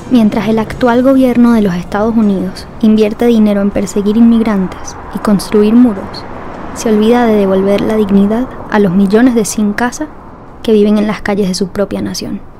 Mientras el actual gobierno de los Estados Unidos invierte dinero en perseguir inmigrantes y construir muros, se olvida de devolver la dignidad a los millones de sin casa que viven en las calles de su propia nación.